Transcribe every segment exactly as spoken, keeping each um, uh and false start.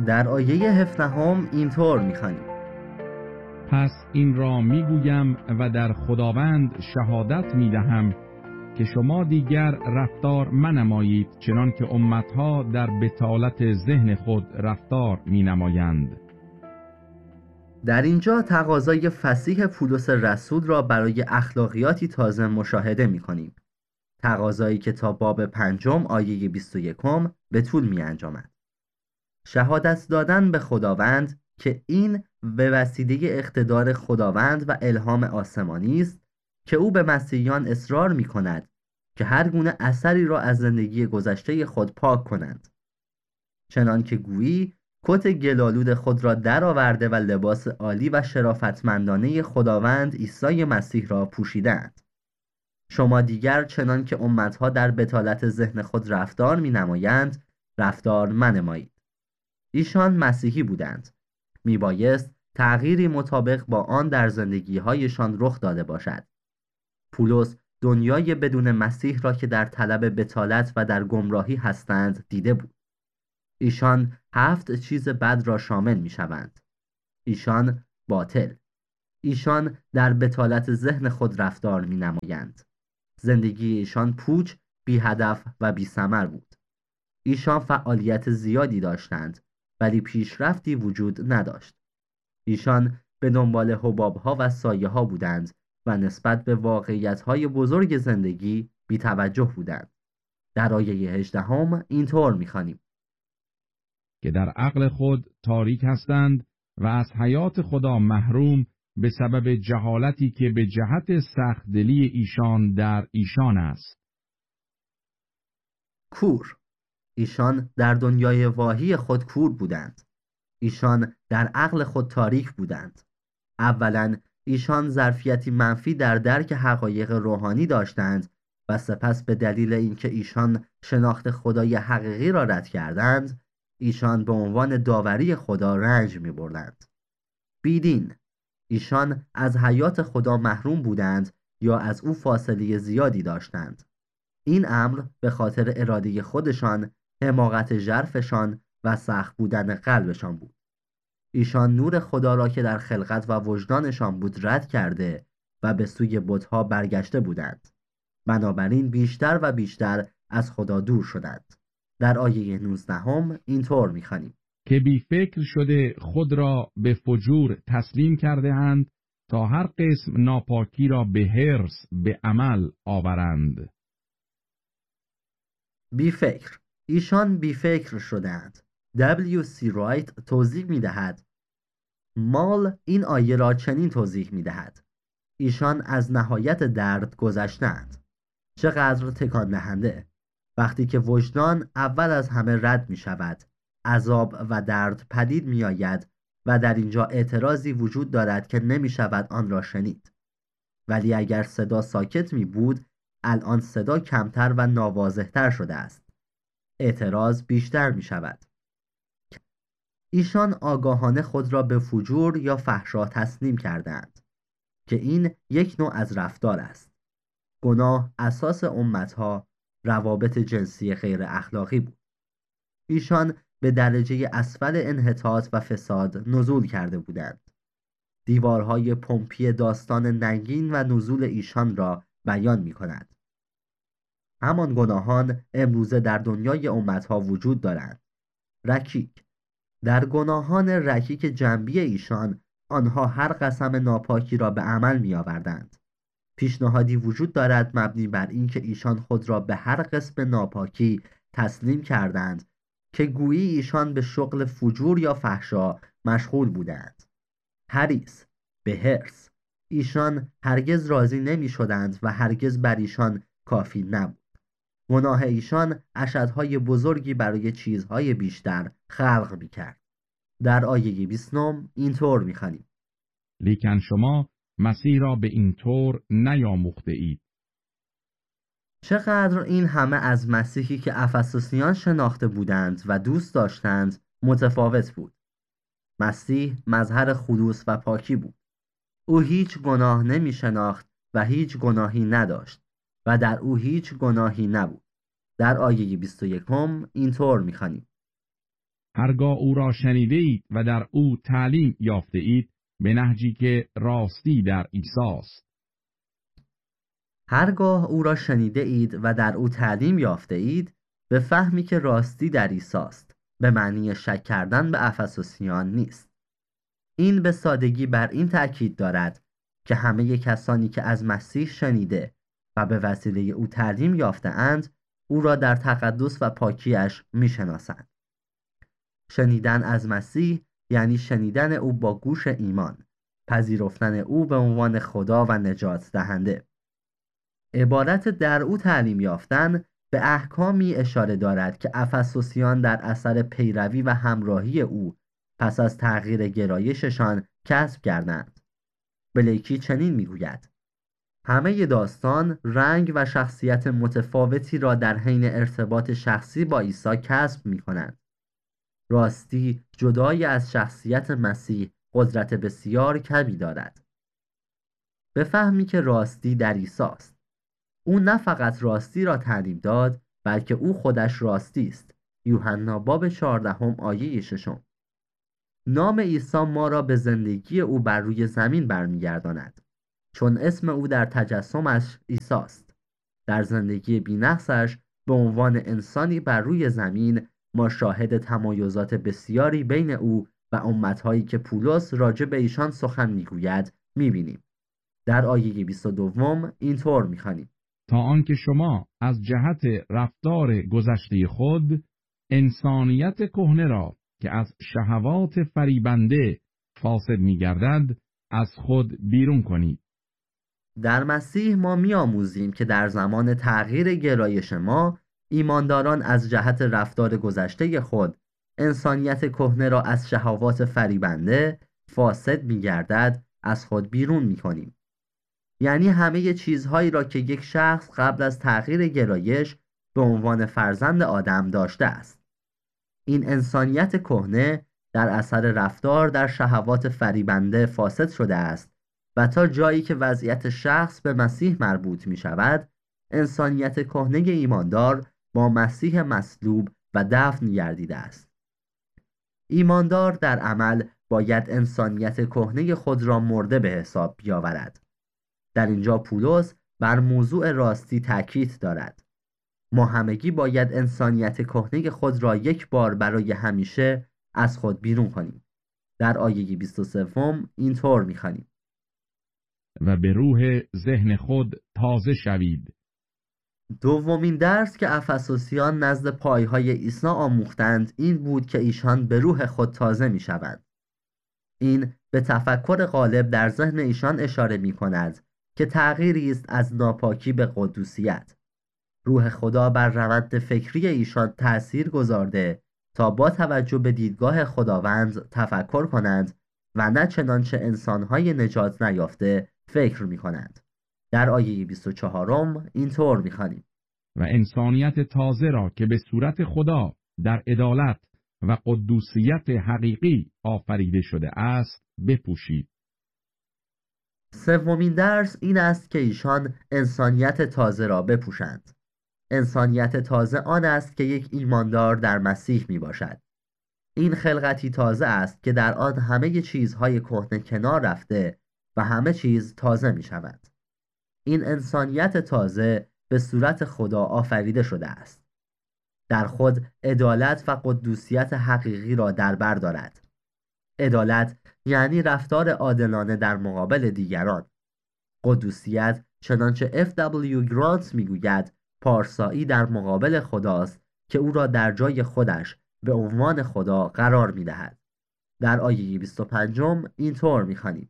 در آیه هفدهم اینطور می‌خوانیم: پس این را میگویم و در خداوند شهادت میدهم که شما دیگر رفتار منمایید چنان که امتها در بطالت ذهن خود رفتار مینمایند. در اینجا تقاضای فصیح پولس رسول را برای اخلاقیاتی تازه مشاهده می‌کنیم. تقاضایی که تا باب پنجم آیه بیست و یکم به طول می‌انجامد. شهادت دادن به خداوند که این به وسیله اقتدار خداوند و الهام آسمانی است که او به مسیحیان اصرار می‌کند که هر گونه اثری را از زندگی گذشته خود پاک کنند، چنان که گویی کت گلالود خود را درآورده و لباس عالی و شرافتمندانه خداوند عیسی مسیح را پوشیدند. شما دیگر چنان که امتها در بطالت ذهن خود رفتار می‌نمایند رفتار منمایید. ایشان مسیحی بودند. میبایست تغییری مطابق با آن در زندگی‌هایشان رخ داده باشد. پولس دنیای بدون مسیح را که در طلب بطالت و در گمراهی هستند دیده بود. ایشان هفت چیز بد را شامل می‌شوند. ایشان باطل. ایشان در بطالت ذهن خود رفتار می‌نمایند. زندگی ایشان پوچ، بی هدف و بی ثمر بود. ایشان فعالیت زیادی داشتند ولی پیشرفتی وجود نداشت. ایشان به دنبال حباب‌ها و سایه‌ها بودند و نسبت به واقعیت‌های بزرگ زندگی بی توجه بودند. در آیه هجدهم اینطور می‌خوانیم: که در عقل خود تاریک هستند و از حیات خدا محروم به سبب جهالتی که به جهت سخت‌دلی ایشان در ایشان است. کور. ایشان در دنیای واهی خود کور بودند. ایشان در عقل خود تاریک بودند. اولاً ایشان ظرفیتی منفی در درک حقایق روحانی داشتند و سپس به دلیل اینکه ایشان شناخت خدای حقیقی را رد کردند، ایشان به عنوان داوری خدا رنج می بردند. بیدین. ایشان از حیات خدا محروم بودند یا از او فاصله زیادی داشتند. این امر به خاطر اراده خودشان، حماقت ژرفشان و سخت بودن قلبشان بود. ایشان نور خدا را که در خلقت و وجدانشان بود رد کرده و به سوی بت‌ها برگشته بودند. بنابراین بیشتر و بیشتر از خدا دور شدند. در آیه نوزدهم اینطور می‌خوانیم: که بی فکر شده خود را به فجور تسلیم کرده اند تا هر قسم ناپاکی را به حرص به عمل آورند. بی فکر. ایشان بی فکر شدند. دبلیو سی رایت توضیح می دهد: مال این آیه را چنین توضیح می دهد: ایشان از نهایت درد گذشتند. چقدر تکان دهنده! وقتی که وجدان اول از همه رد می شود، عذاب و درد پدید می آید و در اینجا اعتراضی وجود دارد که نمی شود آن را شنید. ولی اگر صدا ساکت می بود، الان صدا کمتر و ناواضح‌تر شده است. اعتراض بیشتر می شود. ایشان آگاهانه خود را به فجور یا فحشا تسلیم کردند که این یک نوع از رفتار است. گناه اساس امتها روابط جنسی غیر اخلاقی بود. ایشان به درجه اسفل انحطاط و فساد نزول کرده بودند. دیوارهای پمپی داستان ننگین و نزول ایشان را بیان می کند. همان گناهان امروزه در دنیای امتها وجود دارند. رکیک. در گناهان رکیک جنبی ایشان، آنها هر قسم ناپاکی را به عمل می آوردند. پیشنهادی وجود دارد مبنی بر اینکه ایشان خود را به هر قسم ناپاکی تسلیم کردند که گویی ایشان به شغل فجور یا فحشا مشغول بودند. حریص. به حرص. ایشان هرگز راضی نمی شدند و هرگز بر ایشان کافی نبود. گناه ایشان اشدهای بزرگی برای چیزهای بیشتر خلق می کرد. در آیه بیستم اینطور می خوانیم: لیکن شما مسیح را به این طور نیاموخته اید. چقدر این همه از مسیحی که افسوسیان شناخته بودند و دوست داشتند متفاوت بود. مسیح مظهر خلوص و پاکی بود. او هیچ گناه نمی شناخت و هیچ گناهی نداشت و در او هیچ گناهی نبود. در آیه بیست و یکم اینطور می خوانیم: هرگاه او را شنیده اید و در او تعلیم یافته اید، به نهجی که راستی در عیسی است. هرگاه او را شنیده اید و در او تعلیم یافته اید، به فهمی که راستی در عیسی است، به معنی شک کردن به افسوسیان نیست. این به سادگی بر این تأکید دارد که همه کسانی که از مسیح شنیده و به وسیله او تعلیم یافته اند، او را در تقدس و پاکیش میشناسند. شنیدن از مسیح یعنی شنیدن او با گوش ایمان، پذیرفتن او به عنوان خدا و نجات دهنده. عبارت در او تعلیم یافتن به احکامی اشاره دارد که افسوسیان در اثر پیروی و همراهی او پس از تغییر گرایششان کسب کردند. بلیکی چنین میگوید: همه داستان رنگ و شخصیت متفاوتی را در حین ارتباط شخصی با عیسی کسب می کنند. راستی جدای از شخصیت مسیح قدرت بسیار کمی دارد. به فهمی که راستی در عیسی است. او نه فقط راستی را تعلیم داد، بلکه او خودش راستی است. یوحنا باب چهاردهم آیه ششم. نام عیسی ما را به زندگی او بر روی زمین برمیگرداند، چون اسم او در تجسمش عیسی است. در زندگی بی‌نقصش به عنوان انسانی بر روی زمین، ما شاهد تمایزات بسیاری بین او و امتهایی که پولس راجع به ایشان سخن میگوید میبینیم. در آیه بیست و دو اینطور میخوانیم: تا آنکه شما از جهت رفتار گذشته خود انسانیت کهنه را که از شهوات فریبنده فاسد می‌گردد از خود بیرون کنید. در مسیح ما می‌آموزیم که در زمان تغییر گرایش ما، ایمانداران از جهت رفتار گذشته خود انسانیت کهنه را از شهوات فریبنده فاسد می‌گردد از خود بیرون می‌کنیم. یعنی همه چیزهایی را که یک شخص قبل از تغییر گرایش به عنوان فرزند آدم داشته است. این انسانیت کهنه در اثر رفتار در شهوات فریبنده فاسد شده است و تا جایی که وضعیت شخص به مسیح مربوط می شود، انسانیت کهنه ایماندار با مسیح مصلوب و دفن گردیده است. ایماندار در عمل باید انسانیت کهنه خود را مرده به حساب بیاورد. در اینجا پولس بر موضوع راستی تاکید دارد. ما همگی باید انسانیت کهنه خود را یک بار برای همیشه از خود بیرون کنیم. در آیه بیست و سه اینطور می‌خوانیم: و به روح ذهن خود تازه شوید. دومین درس که افسوسیان نزد پایهای عیسی آموختند این بود که ایشان به روح خود تازه می‌شوند. این به تفکر غالب در ذهن ایشان اشاره می‌کند که تغییری است از ناپاکی به قدوسیت. روح خدا بر روند فکری ایشان تأثیر گذارده تا با توجه به دیدگاه خداوند تفکر کنند و نه چنانچه انسانهای نجات نیافته فکر می کنند. در آیه بیست و چهار اینطور می خوانیم: و انسانیت تازه را که به صورت خدا در عدالت و قدوسیت حقیقی آفریده شده است بپوشید. سومین درس این است که ایشان انسانیت تازه را بپوشند. انسانیت تازه آن است که یک ایماندار در مسیح می باشد. این خلقتی تازه است که در آن همه چیزهای کهنه کنار رفته و همه چیز تازه می شود. این انسانیت تازه به صورت خدا آفریده شده است. در خود عدالت و قدوسیت حقیقی را در بر دارد. عدالت یعنی رفتار عادلانه در مقابل دیگران. قدوسیت چنانچه اف دبلیو گرانت میگوید پارسایی در مقابل خداست که او را در جای خودش به عنوان خدا قرار میدهد. در آیه بیست و پنج اینطور میخوانیم: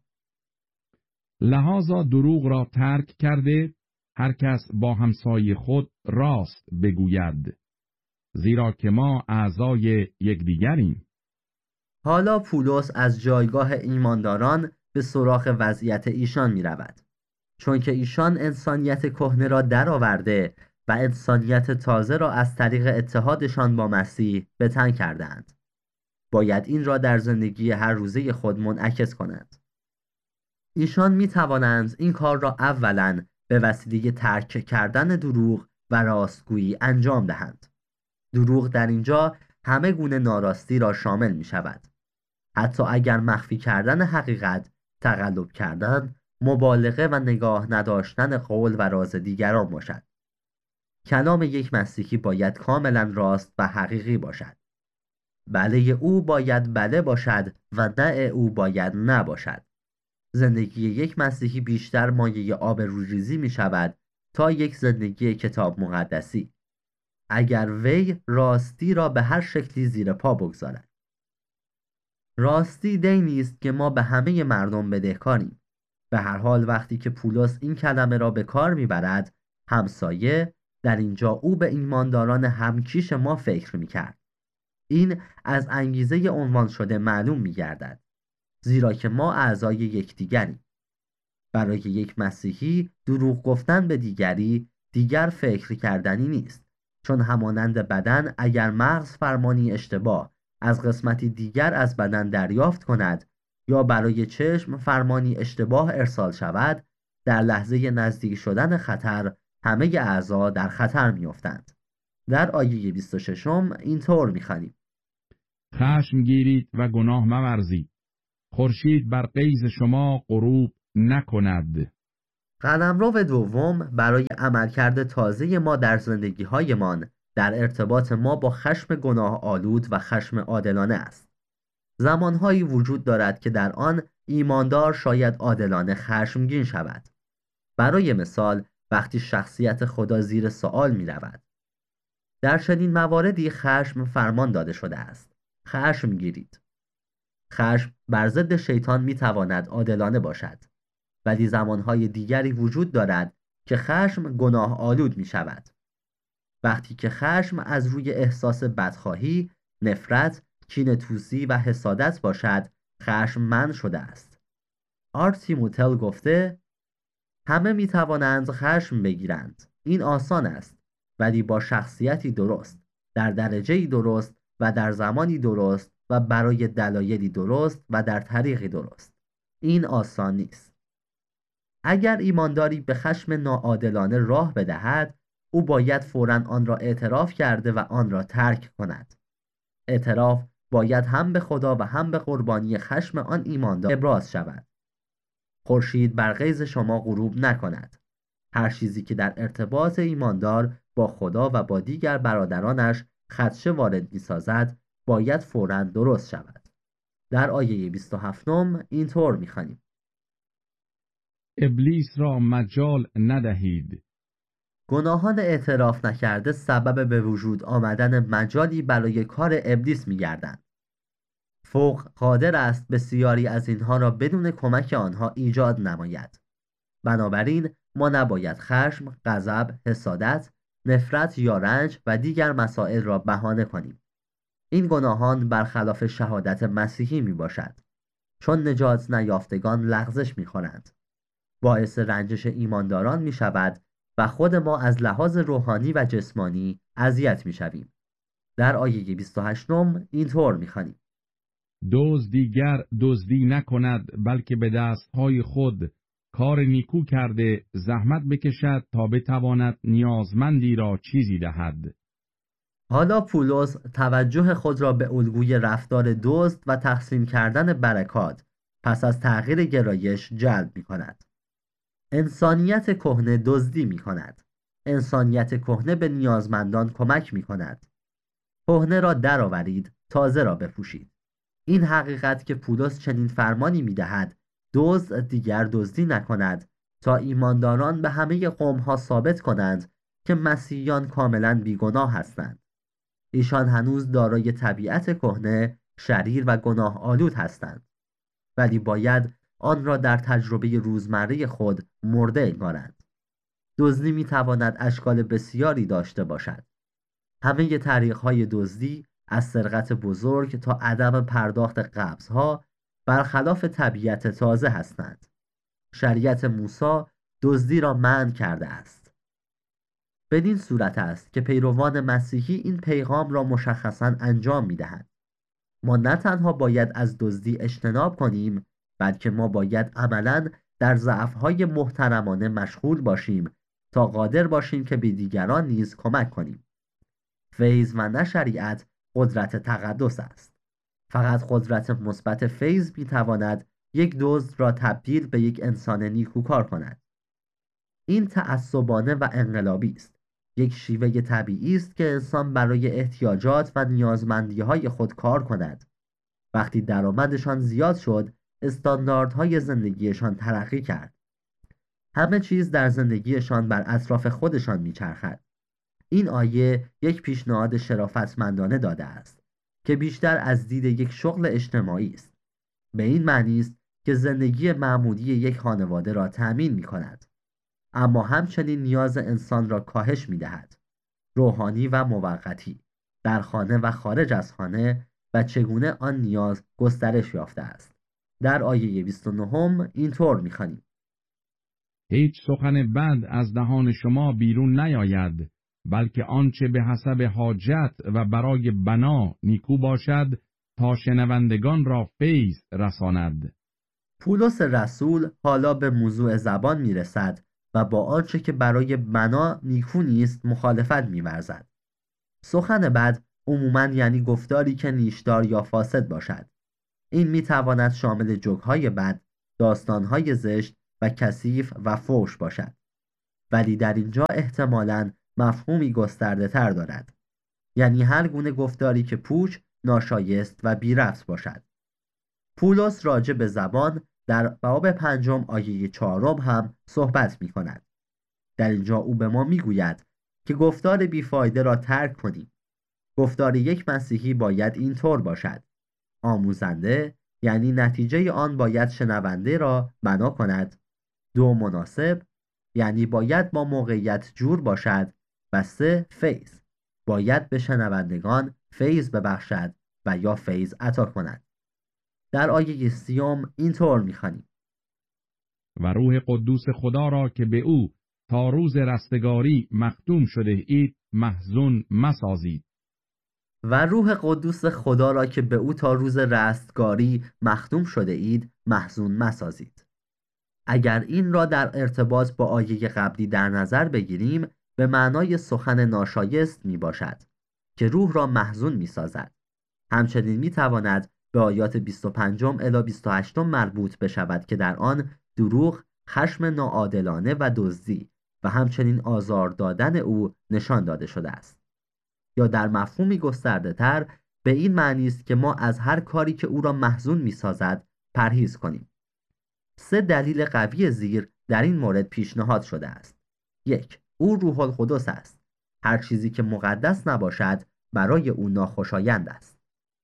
لحاظا دروغ را ترک کرده هر کس با همسایه خود راست بگوید، زیرا که ما اعضای یکدیگریم. حالا پولس از جایگاه ایمانداران به سراغ وضعیت ایشان می رود. چون که ایشان انسانیت کهنه را درآورده و انسانیت تازه را از طریق اتحادشان با مسیح به تن کردند. باید این را در زندگی هر روزه خود منعکس کنند. ایشان می توانند این کار را اولاً به وسیله ترک کردن دروغ و راستگویی انجام دهند. دروغ در اینجا همه گونه ناراستی را شامل می شود. حتی اگر مخفی کردن حقیقت، تقلب کردن، مبالغه و نگاه نداشتن قول و راز دیگران باشد. کلام یک مسیحی باید کاملا راست و حقیقی باشد. بله او باید بله باشد و نه او باید نه باشد. زندگی یک مسیحی بیشتر مایه آبروریزی می شود تا یک زندگی کتاب مقدسی، اگر وی راستی را به هر شکلی زیر پا بگذارد. راستی دینی است که ما به همه مردم بدهکاریم. به هر حال وقتی که پولس این کلمه را به کار میبرد، همسایه، در اینجا او به ایمانداران همکیش ما فکر میکرد. این از انگیزه عنوان شده معلوم میگردد، زیرا که ما اعضای یکدیگریم. برای یک مسیحی دروغ گفتن به دیگری دیگر فکر کردنی نیست، چون همانند بدن اگر مغز فرمانی اشتباه از قسمتی دیگر از بدن دریافت کند یا برای چشم فرمانی اشتباه ارسال شود، در لحظه نزدیک شدن خطر همه اعضا در خطر میافتند. در آیه بیست و شش اینطور می‌خوانیم: خشم گیرید و گناه مورزید، خورشید بر غیظ شما غروب نکند. قلمرو دوم برای عملکرد تازه ما در زندگی‌هایمان در ارتباط ما با خشم گناه آلود و خشم عادلانه است. زمانهایی وجود دارد که در آن ایماندار شاید عادلانه خشمگین شود. برای مثال وقتی شخصیت خدا زیر سوال می رود. در چنین مواردی خشم فرمان داده شده است: خشم گیرید. خشم بر ضد شیطان می تواند عادلانه باشد، ولی زمانهای دیگری وجود دارد که خشم گناه آلود می شود. وقتی که خشم از روی احساس بدخواهی، نفرت، کینه‌توزی و حسادت باشد، خشممند شده است. آرتی موتل گفته: همه می توانند خشم بگیرند. این آسان است، ولی با شخصیتی درست، در درجه‌ای درست و در زمانی درست و برای دلایلی درست و در طریقی درست. این آسان نیست. اگر ایمانداری به خشم ناعادلانه راه بدهد، او باید فوراً آن را اعتراف کرده و آن را ترک کند. اعتراف باید هم به خدا و هم به قربانی خشم آن ایماندار ابراز شود. خورشید بر غیظ شما غروب نکند. هر چیزی که در ارتباط ایماندار با خدا و با دیگر برادرانش خدشه وارد می‌سازد، باید فوراً درست شود. در آیه بیست و هفت اینطور می‌خوانیم: ابلیس را مجال ندهید. گناهان اعتراف نکرده سبب به وجود آمدن مجالی برای کار ابلیس می‌گردند. فوق قادر است بسیاری از اینها را بدون کمک آنها ایجاد نماید. بنابراین ما نباید خشم، غضب، حسادت، نفرت یا رنج و دیگر مسائل را بهانه کنیم. این گناهان برخلاف شهادت مسیحی می باشد، چون نجات نیافتگان لغزش می خورند. باعث رنجش ایمانداران می شود و خود ما از لحاظ روحانی و جسمانی اذیت می شویم. در آیه بیست و هشت اینطور می خوانیم: دزد دیگر دزدی نکند، بلکه به دستهای خود کار نیکو کرده زحمت بکشد تا بتواند نیازمندی را چیزی دهد. حالا پولس توجه خود را به الگوی رفتار دزد و تقسیم کردن برکات پس از تغییر گرایش جلب می کند. انسانیت کهنه دزدی می کند. انسانیت کهنه به نیازمندان کمک می کند. کهنه را درآورید، تازه را بپوشید. این حقیقت که پولس چنین فرمانی می دهد دزد دیگر دزدی نکند تا ایمانداران به همه قومها ثابت کنند که مسیحیان کاملا بیگناه هستند. ایشان هنوز دارای طبیعت کهنه، شریر و گناه آلود هستند، ولی باید آن را در تجربه روزمره خود مرده انگارند. دزدی می تواند اشکال بسیاری داشته باشد. همه طریق‌های دزدی از سرقت بزرگ تا عدم پرداخت قبض‌ها برخلاف طبیعت تازه هستند. شریعت موسی دزدی را منع کرده است. بدین صورت است که پیروان مسیحی این پیغام را مشخصاً انجام می‌دهند. ما نه تنها باید از دزدی اجتناب کنیم، بلکه ما باید عملاً در ضعف‌های محترمانه مشغول باشیم تا قادر باشیم که به دیگران نیز کمک کنیم. فیض و نه شریعت قدرت تقدس است. فقط قدرت مثبت فیض میتواند یک دزد را تبدیل به یک انسان نیکوکار کند. این تعصبانه و انقلابی است. یک شیوه طبیعی است که انسان برای احتیاجات و نیازمندی‌های خود کار کند. وقتی درآمدشان زیاد شد، استانداردهای زندگیشان ترقی کرد. همه چیز در زندگیشان بر اطراف خودشان میچرخد. این آیه یک پیشنهاد شرافتمندانه داده است که بیشتر از دید یک شغل اجتماعی است. به این معنی است که زندگی معمولی یک خانواده را تأمین می کند، اما همچنین نیاز انسان را کاهش می دهد. روحانی و موقتی، در خانه و خارج از خانه، و چگونه آن نیاز گسترش یافته است. در آیه بیست و نه اینطور می خوانیم: هیچ سخن بد از دهان شما بیرون نیاید، بلکه آنچه به حسب حاجت و برای بنا نیکو باشد تا شنوندگان را فیض رساند. پولس رسول حالا به موضوع زبان می رسد و با آنچه که برای بنا نیکو نیست مخالفت می ورزد. سخن بد عموماً یعنی گفتاری که نیشدار یا فاسد باشد. این می تواند شامل جوک‌های بد، داستان‌های زشت و کثیف و فحش باشد. ولی در اینجا احتمالاً مفهومی گسترده تر دارد. یعنی هر گونه گفتاری که پوچ، ناشایست و بی ربط باشد. پولس راجع به زبان در باب پنجم آیه چهارم هم صحبت می کند. در اینجا او به ما می گوید که گفتار بیفایده را ترک کنیم. گفتار یک مسیحی باید اینطور باشد: آموزنده، یعنی نتیجه آن باید شنونده را بنا کند. دو، مناسب، یعنی باید با موقعیت جور باشد. و سه، فیض، باید به شنوندگان فیض ببخشد و یا فیض عطا کند. در آیه سیوم اینطور می‌خوانیم: و روح قدوس خدا را که به او تا روز رستگاری مختوم شده اید محزون مسازید. و روح قدوس خدا را که به او تا روز رستگاری مختوم شده اید محزون مسازید. اگر این را در ارتباط با آیه قبلی در نظر بگیریم، به معنای سخن ناشایست می باشد که روح را محزون می سازد. همچنین می تواند به آیات بیست و پنج الی بیست و هشت مربوط بشود که در آن دروغ، خشم ناعادلانه و دزدی و همچنین آزار دادن او نشان داده شده است. یا در مفهومی گسترده تر به این معنی است که ما از هر کاری که او را محزون می سازد پرهیز کنیم. سه دلیل قوی زیر در این مورد پیشنهاد شده است. یک، او روح القدس است. هر چیزی که مقدس نباشد برای او ناخوشایند است.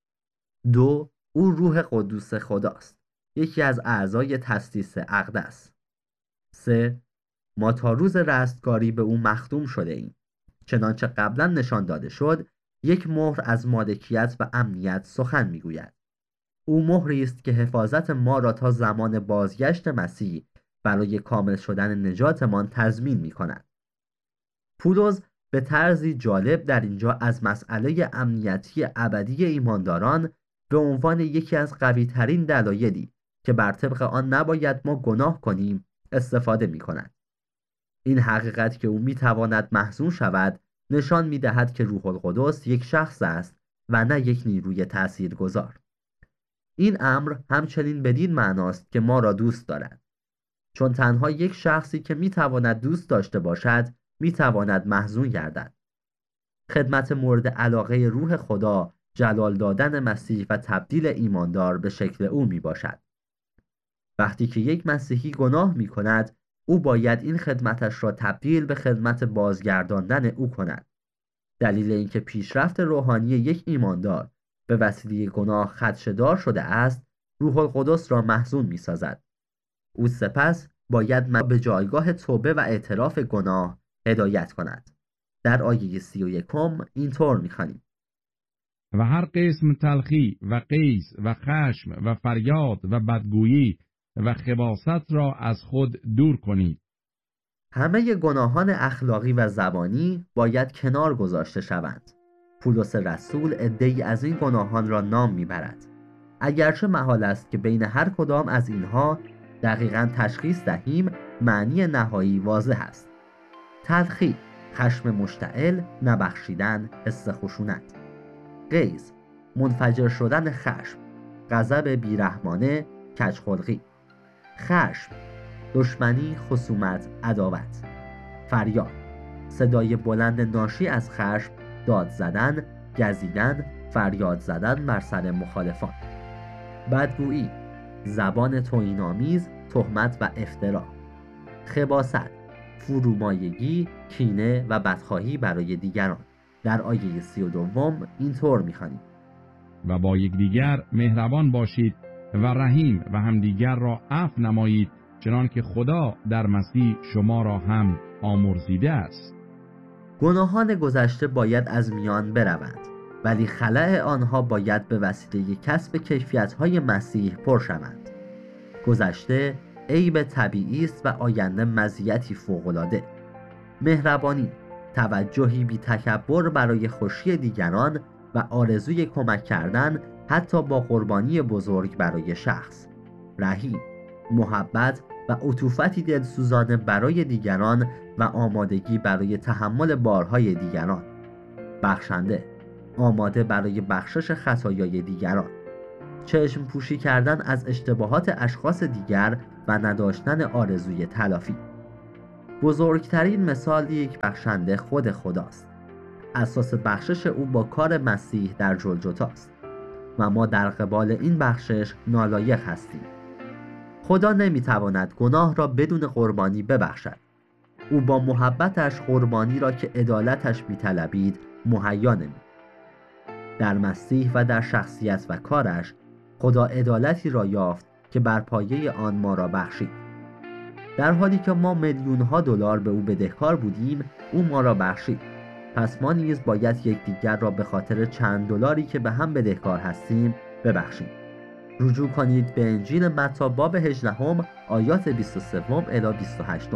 دو، او روح قدوس خداست، یکی از اعضای تسلیس اقدس. سه، ما تا روز رستگاری به او مختوم شده ایم. چنانچه قبلا نشان داده شد، یک مهر از مالکیت و امنیت سخن میگوید. او مهری است که حفاظت ما را تا زمان بازگشت مسیح برای کامل شدن نجاتمان تضمین می کند. پولس به طرزی جالب در اینجا از مسئله امنیتی ابدی ایمانداران به عنوان یکی از قوی ترین دلایلی که بر طبق آن نباید ما گناه کنیم استفاده می کند. این حقیقت که او می تواند محزون شود نشان می دهد که روح القدس یک شخص است و نه یک نیروی تاثیرگذار. این امر همچنین بدین معناست که ما را دوست دارد، چون تنها یک شخصی که می تواند دوست داشته باشد می تواند محزون گردد. خدمت مورد علاقه روح خدا جلال دادن مسیح و تبدیل ایماندار به شکل او می باشد. وقتی که یک مسیحی گناه می کند، او باید این خدمتش را تبدیل به خدمت بازگرداندن او کند. دلیل اینکه پیشرفت روحانی یک ایماندار به وسیله گناه خدشه‌دار شده است، روح القدس را محزون می سازد. او سپس باید ما به جایگاه توبه و اعتراف گناه هدایت کند. در آیه سی و یکم اینطور می خوانیم: و هر قسم تلخی و قیس و خشم و فریاد و بدگویی و خباثت را از خود دور کنید. همه گناهان اخلاقی و زبانی باید کنار گذاشته شوند. پولس رسول عده‌ای از این گناهان را نام میبرد. اگرچه محال است که بین هر کدام از اینها دقیقاً تشخیص دهیم، معنی نهایی واضح است. تلخی، خشم مشتعل، نبخشیدن، حس خشونت. غیظ، منفجر شدن خشم، غضب بیرحمانه، کجخلقی. خشم، دشمنی، خصومت، عداوت. فریاد، صدای بلند ناشی از خشم، داد زدن، گزیدن، فریاد زدن بر سر مخالفان. بدگویی، زبان توهین‌آمیز، تهمت و افترا. خباثت، فرومایگی، کینه و بدخواهی برای دیگران. در آیه سی و دوم اینطور می‌خوانیم: و با یکدیگر مهربان باشید و رحیم و همدیگر را عفو نمایید، چنان که خدا در مسیح شما را هم آمرزیده است. گناهان گذشته باید از میان بروند، ولی خلأ آنها باید به وسیله کسب کیفیت‌های مسیح پر شوند. گذشته عیب طبیعی است و آینده مزیتی فوق‌العاده. مهربانی، توجهی بی تکبر برای خوشی دیگران و آرزوی کمک کردن حتی با قربانی بزرگ برای شخص. رحیم، محبت و عطوفتی دلسوزانه برای دیگران و آمادگی برای تحمل بارهای دیگران. بخشنده، آماده برای بخشش خطایای دیگران. چشم پوشی کردن از اشتباهات اشخاص دیگر و نداشتن آرزوی تلافی. بزرگترین مثال یک بخشنده خود خداست. اساس بخشش او با کار مسیح در جلجتاست و ما در قبال این بخشش نالایق هستیم. خدا نمیتواند گناه را بدون قربانی ببخشد. او با محبتش قربانی را که عدالتش میطلبید مهیا نمود. در مسیح و در شخصیت و کارش خدا عدالتی را یافت که بر پایه آن ما را بخشید. در حالی که ما میلیون ها دلار به او بدهکار بودیم، او ما را بخشید. پس ما نیز باید یکدیگر را به خاطر چند دلاری که به هم بدهکار هستیم ببخشیم. رجوع کنید به انجیل متی باب هجدهم آیات بیست و سه الی بیست و هشت.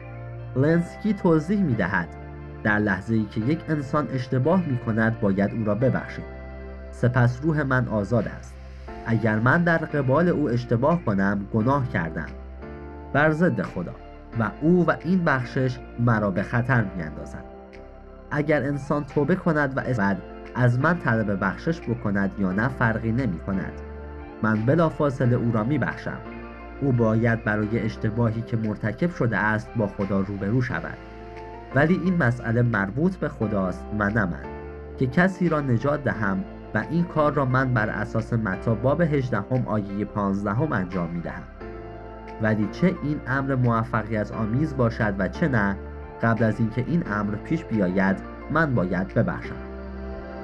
لنسکی توضیح می دهد در لحظه‌ای که یک انسان اشتباه می کند باید او را ببخشید. سپس روح من آزاد است. اگر من در قبال او اشتباه کنم گناه کردم بر ضد خدا و او و این بخشش مرا به خطر می اندازد. اگر انسان توبه کند و بعد از من طلب بخشش بکند یا نه فرقی نمی کند. من بلافاصله او را می بخشم. او باید برای اشتباهی که مرتکب شده است با خدا روبرو شود. ولی این مسئله مربوط به خداست و نه من که کسی را نجات دهم و این کار را من بر اساس متی باب هجدهم آیه پانزدهم انجام می دهم. ولی چه این امر موفقیت آمیز باشد و چه نه، قبل از اینکه این امر پیش بیاید من باید ببخشم.